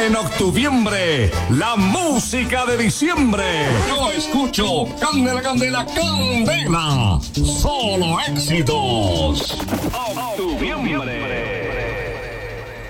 En octubre, la música de diciembre. Yo escucho Candela, Candela, Candela. Solo éxitos. Octubre.